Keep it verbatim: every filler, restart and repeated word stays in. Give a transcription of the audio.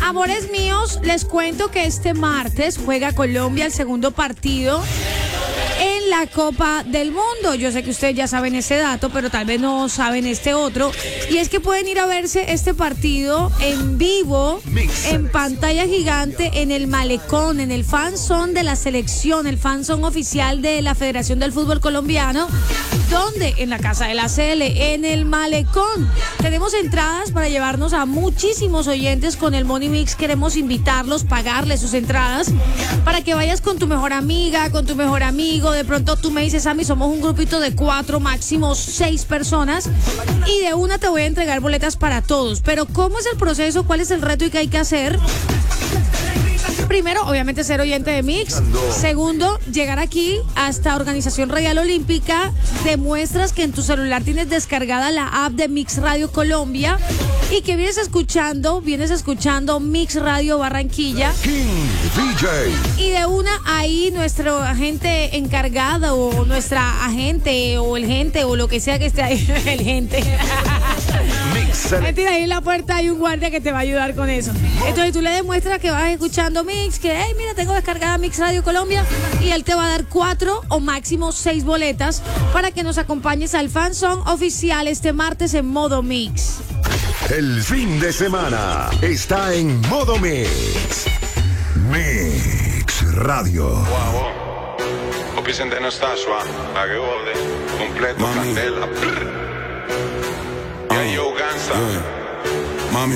Amores míos, les cuento que este martes juega Colombia el segundo partido en la Copa del Mundo. Yo sé que ustedes ya saben ese dato, pero tal vez no saben este otro. Y es que pueden ir a verse este partido en vivo, en pantalla gigante, en el Malecón, en el fanzone de la selección, el fanzone oficial de la Federación del Fútbol Colombiano. ¿Dónde? En la Casa de la C L, en el Malecón. Tenemos entradas para llevarnos a muchísimos oyentes con el Money Mix. Queremos invitarlos, pagarles sus entradas para que vayas con tu mejor amiga, con tu mejor amigo. De pronto tú me dices, Sammy, somos un grupito de cuatro, máximo seis personas, y de una te voy a entregar boletas para todos. Pero ¿cómo es el proceso? ¿Cuál es el reto y qué hay que hacer? Primero, obviamente, ser oyente de Mix. Segundo, llegar aquí hasta Organización Radial Olímpica. Demuestras que en tu celular tienes descargada la app de Mix Radio Colombia y que vienes escuchando, vienes escuchando Mix Radio Barranquilla. King D J. Y de una ahí nuestro agente encargado o nuestra agente o el gente o lo que sea que esté ahí, el gente. Mentira, ahí en la puerta hay un guardia que te va a ayudar con eso. Entonces tú le demuestras que vas escuchando Mix, que hey, mira, tengo descargada Mix Radio Colombia, y él te va a dar cuatro o máximo seis boletas para que nos acompañes al fanzone oficial este martes en modo Mix. El fin de semana está en modo Mix. Mix Radio. Wow, Poppy Centeno sta suave, la che vuole, completo, candela. Yeah, yo, Gansa.